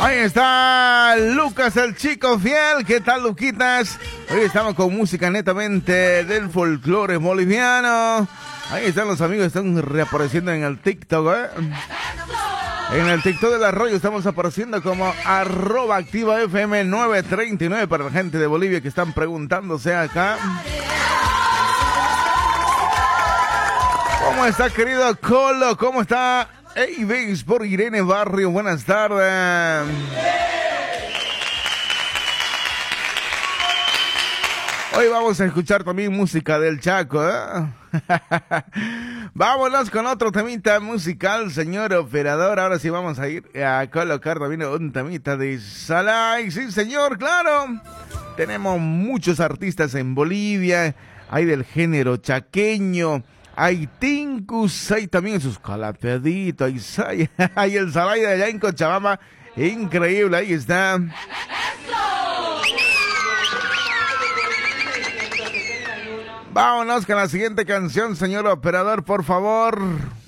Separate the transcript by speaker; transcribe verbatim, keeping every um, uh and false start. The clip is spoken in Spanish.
Speaker 1: Ahí está Lucas, el chico fiel. ¿Qué tal, Luquitas? Hoy estamos con música netamente del folclore boliviano. Ahí están los amigos, están reapareciendo en el TikTok, ¿eh? En el TikTok del Arroyo estamos apareciendo como arroba activa F M nueve treinta y nueve para la gente de Bolivia que están preguntándose acá. ¿Cómo está, querido Colo? ¿Cómo está? Hey, veis por Irene Barrio, buenas tardes. Hoy vamos a escuchar también música del Chaco, ¿eh? Vámonos con otro temita musical, señor operador. Ahora sí vamos a ir a colocar también un temita de Salai. Sí, señor, claro. Tenemos muchos artistas en Bolivia. Hay del género chaqueño. Hay Tincus, hay también sus calapeditos, hay, hay el Salai de allá en Cochabamba, increíble, ahí está. Vámonos con la siguiente canción, señor operador, por favor.